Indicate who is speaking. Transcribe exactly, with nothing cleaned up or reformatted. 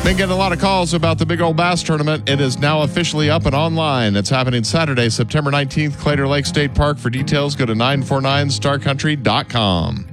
Speaker 1: Been getting a lot of calls about the Big Old Bass Tournament. It is now officially up and online. It's happening Saturday, September nineteenth, Claytor Lake State Park. For details, go to nine four nine star country dot com.